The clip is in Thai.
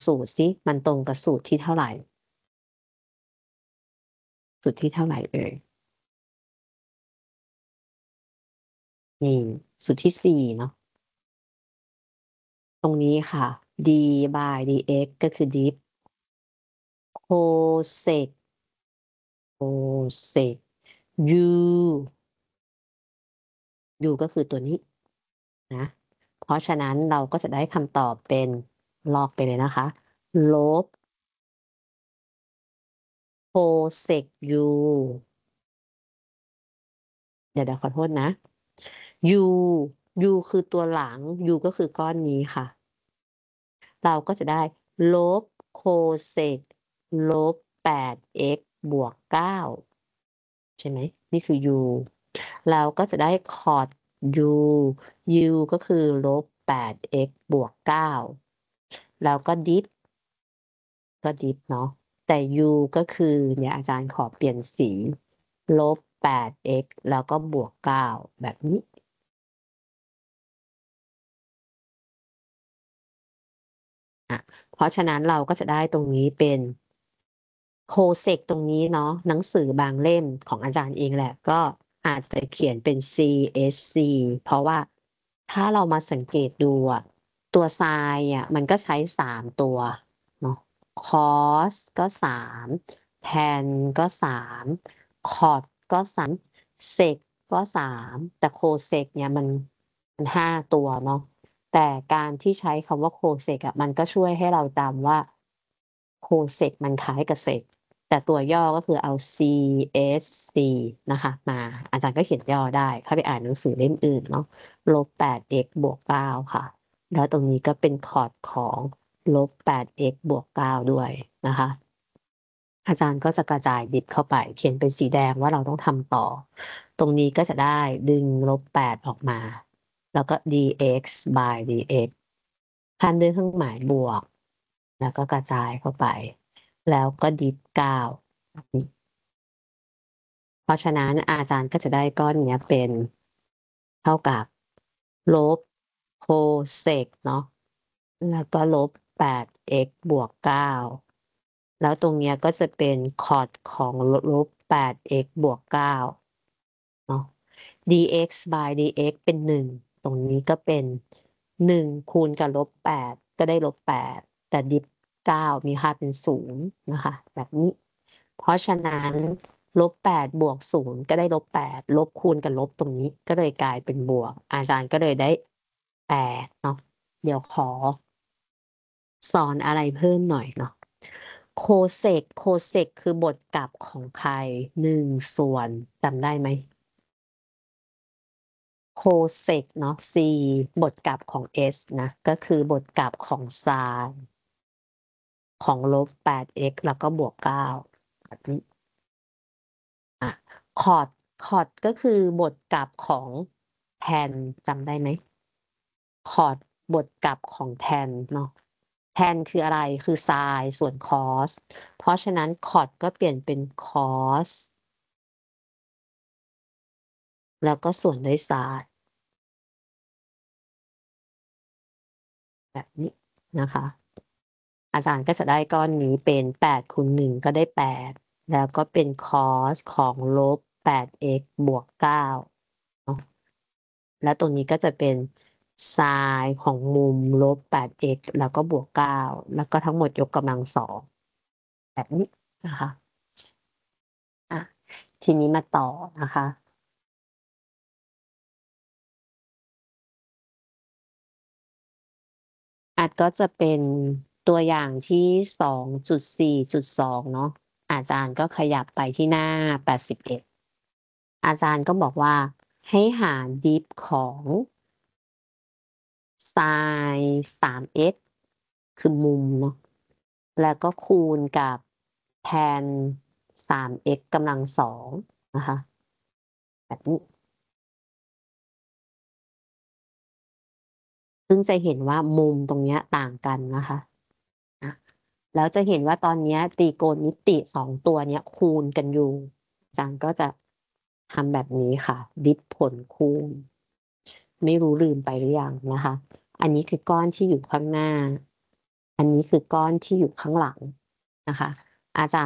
สูตรสิมันตรงกับสูตรที่เท่าไหร่สูตรที่เท่าไหร่เอ่ยนี่สูตรที่4เนาะตรงนี้ค่ะ d by dx ก็คือ dif cosec cosec u ก็คือตัวนี้นะเพราะฉะนั้นเราก็จะได้คำตอบเป็นลอกไปเลยนะคะลบ cosec u เดี๋ยวขอโทษนะ u u คือตัวหลัง u ก็คือก้อนนี้ค่ะ เราก็จะได้ลบโคเซกลบ 8x บวก 9ใช่ไหม นี่คือ u เราก็จะได้คอด u u ก็คือลบ 8x บวก 9แล้วก็ดิฟเนาะแต่ u ก็คือเนี่ยอาจารย์ขอเปลี่ยนสีลบ 8x แล้วก็บวก 9แบบนี้เพราะฉะนั้นเราก็จะได้ตรงนี้เป็นโคเซกตรงนี้เนาะหนังสือบางเล่มของอาจารย์เองแหละก็อาจจะเขียนเป็น CSC เพราะว่าถ้าเรามาสังเกตดูตัวไซน์มันก็ใช้3ตัวเนาะคอสก็3แทนก็3คอดก็3เซกก็3แต่โคเซกเนี่ยมัน5ตัวเนาะแต่การที่ใช้คำว่าโคเซกมันก็ช่วยให้เราจำว่าโคเซกมันคล้ายกับเซกแต่ตัวย่อก็คือเอา CSC นะคะมาอาจารย์ก็เขียนย่อได้เข้าไปอ่านหนังสือเล่มอื่นเนาะลบ 8x บวก 9ค่ะแล้วตรงนี้ก็เป็นคอร์ดของลบ 8x บวก 9ด้วยนะคะอาจารย์ก็จะกระจายบิตเข้าไปเขียนเป็นสีแดงว่าเราต้องทำต่อตรงนี้ก็จะได้ดึงลบ 8ออกมาแล้วก็ dx by dx พันด้วยเครื่องหมายบวกแล้วก็กระจายเข้าไปแล้วก็ดิฟ9เพราะฉะนั้นอาจารย์ก็จะได้ก้อนนี้เป็นเท่ากับลบโคเซกเนาะแล้วก็ลบ 8x บวก 9แล้วตรงเนี้ยก็จะเป็นคอร์ดของลบ 8x บวก 9เนาะ dx by dx เป็น1ตรงนี้ก็เป็น1คูณกับลบ 8ก็ได้ลบ 8แต่ดิฟ9มีค่าเป็น0นะคะแบบนี้เพราะฉะนั้นลบ 8บวก0ก็ได้ลบ 8ลบคูณกับลบตรงนี้ก็เลยกลายเป็นบวกอาจารย์ก็เลยได้8เนาะเดี๋ยวขอสอนอะไรเพิ่มหน่อยเนาะโคเซกคือบทกลับของใคร1ส่วนจำได้ไหม โคเซกเนาะ C บทกลับของ S นะก็คือบทกลับของไซน์ของลบ 8x แล้วก็บวก 9แบบนี้คอร์ดก็คือบทกลับของแทนจำได้ไหมคอร์ดบทกลับของแทนเนาะแทนคืออะไรคือไซน์ส่วนคอสเพราะฉะนั้นคอร์ดก็เปลี่ยนเป็นคอสแล้วก็ส่วนด้วยไซน์แบบนี้นะคะอาจารย์ก็จะได้ก้อนนี้เป็น8คูณ1ก็ได้8แล้วก็เป็นคอสของลบ 8x บวก 9เนาะแล้วตรงนี้ก็จะเป็นไซน์ของมุมลบ 8x แล้วก็บวก 9แล้วก็ทั้งหมดยกกำลัง2แบบนี้นะคะทีนี้มาต่อนะคะก็จะเป็นตัวอย่างที่ 2.4.2 เนาะอาจารย์ก็ขยับไปที่หน้า 81อาจารย์ก็บอกว่าให้หาดิฟของไซน์ 3x คือมุมเนาะแล้วก็คูณกับแทน 3x กำลัง2นะคะแบบนี้ซึ่งจะเห็นว่ามุมตรงเนี้ยต่างกันนะคะแล้วจะเห็นว่าตอนนี้ตรีโกณมิติ2ตัวเนี้ยคูณกันอยู่อาจารย์ก็จะทำแบบนี้ค่ะดิฟผลคูณไม่รู้ลืมไปหรือยังนะคะอันนี้คือก้อนที่อยู่ข้างหน้าอันนี้คือก้อนที่อยู่ข้างหลังนะคะ อาจารย์